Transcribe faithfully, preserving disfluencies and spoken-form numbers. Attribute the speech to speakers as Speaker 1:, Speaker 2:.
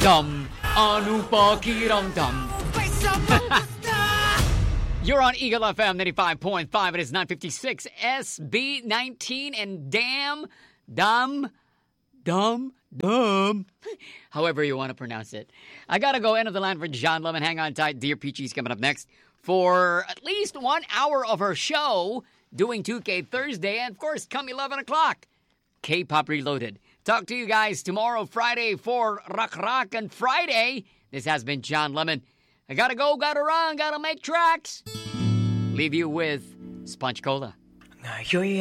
Speaker 1: dum. Ano pakiramdam? You're on Eagle F M ninety-five point five. It is nine fifty-six S B nineteen. And damn, dumb, dumb, dumb. However you want to pronounce it. I got to go end of the line for John Lemon. Hang on tight. Dear Peachy's coming up next for at least one hour of her show doing two K Thursday. And, of course, come eleven o'clock, K-Pop Reloaded. Talk to you guys tomorrow, Friday, for Rock Rock and Friday. This has been John Lemon. I gotta go, gotta run, gotta make tracks. Leave you with Sponge Cola.